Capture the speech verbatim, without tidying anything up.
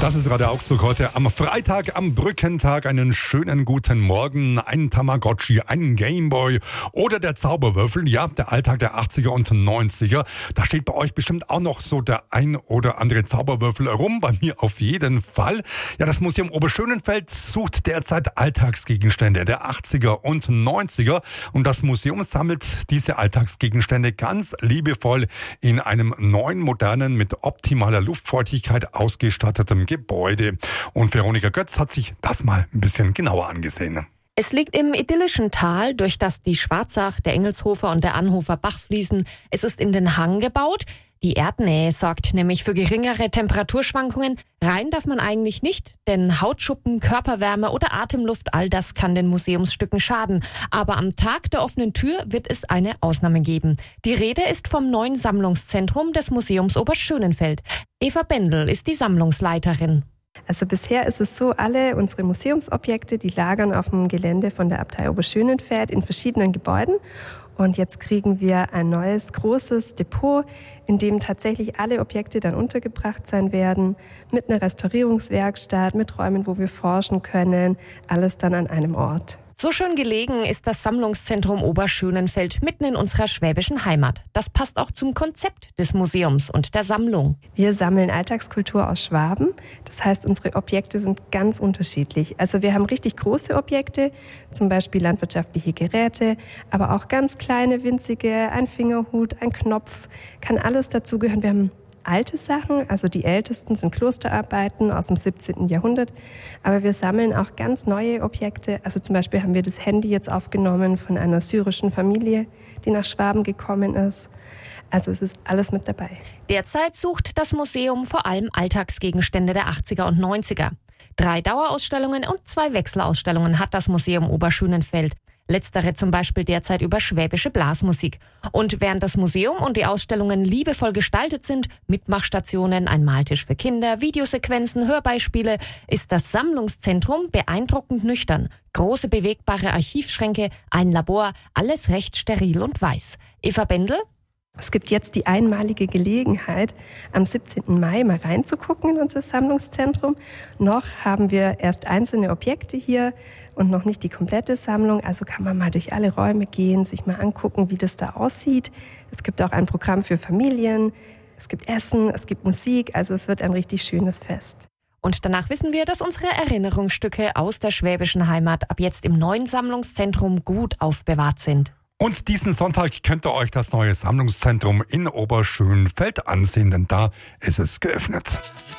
Das ist Radio Augsburg heute am Freitag, am Brückentag. Einen schönen guten Morgen. Ein Tamagotchi, ein Gameboy oder der Zauberwürfel. Ja, der Alltag der achtziger und neunziger. Da steht bei euch bestimmt auch noch so der ein oder andere Zauberwürfel rum. Bei mir auf jeden Fall. Ja, das Museum Oberschönenfeld sucht derzeit Alltagsgegenstände der achtziger und neunziger. Und das Museum sammelt diese Alltagsgegenstände ganz liebevoll in einem neuen, modernen, mit optimaler Luftfeuchtigkeit ausgestattetem Gebäude. Und Veronika Götz hat sich das mal ein bisschen genauer angesehen. Es liegt im idyllischen Tal, durch das die Schwarzach, der Engelshofer und der Anhofer Bach fließen. Es ist in den Hang gebaut. Die Erdnähe sorgt nämlich für geringere Temperaturschwankungen. Rein darf man eigentlich nicht, denn Hautschuppen, Körperwärme oder Atemluft, all das kann den Museumsstücken schaden. Aber am Tag der offenen Tür wird es eine Ausnahme geben. Die Rede ist vom neuen Sammlungszentrum des Museums Oberschönenfeld. Eva Bendel ist die Sammlungsleiterin. Also bisher ist es so, alle unsere Museumsobjekte, die lagern auf dem Gelände von der Abtei Oberschönenfeld in verschiedenen Gebäuden. Und jetzt kriegen wir ein neues, großes Depot, in dem tatsächlich alle Objekte dann untergebracht sein werden, mit einer Restaurierungswerkstatt, mit Räumen, wo wir forschen können, alles dann an einem Ort. So schön gelegen ist das Sammlungszentrum Oberschönenfeld mitten in unserer schwäbischen Heimat. Das passt auch zum Konzept des Museums und der Sammlung. Wir sammeln Alltagskultur aus Schwaben. Das heißt, unsere Objekte sind ganz unterschiedlich. Also wir haben richtig große Objekte, zum Beispiel landwirtschaftliche Geräte, aber auch ganz kleine, winzige, ein Fingerhut, ein Knopf, kann alles dazugehören. Wir haben alte Sachen, also die ältesten sind Klosterarbeiten aus dem siebzehnten Jahrhundert, aber wir sammeln auch ganz neue Objekte. Also zum Beispiel haben wir das Handy jetzt aufgenommen von einer syrischen Familie, die nach Schwaben gekommen ist. Also es ist alles mit dabei. Derzeit sucht das Museum vor allem Alltagsgegenstände der achtziger und neunziger. Drei Dauerausstellungen und zwei Wechselausstellungen hat das Museum Oberschönenfeld. Letztere zum Beispiel derzeit über schwäbische Blasmusik. Und während das Museum und die Ausstellungen liebevoll gestaltet sind, Mitmachstationen, ein Maltisch für Kinder, Videosequenzen, Hörbeispiele, ist das Sammlungszentrum beeindruckend nüchtern. Große bewegbare Archivschränke, ein Labor, alles recht steril und weiß. Eva Bendel? Es gibt jetzt die einmalige Gelegenheit, am siebzehnten Mai mal reinzugucken in unser Sammlungszentrum. Noch haben wir erst einzelne Objekte hier und noch nicht die komplette Sammlung. Also kann man mal durch alle Räume gehen, sich mal angucken, wie das da aussieht. Es gibt auch ein Programm für Familien, es gibt Essen, es gibt Musik. Also es wird ein richtig schönes Fest. Und danach wissen wir, dass unsere Erinnerungsstücke aus der schwäbischen Heimat ab jetzt im neuen Sammlungszentrum gut aufbewahrt sind. Und diesen Sonntag könnt ihr euch das neue Sammlungszentrum in Oberschönenfeld ansehen, denn da ist es geöffnet.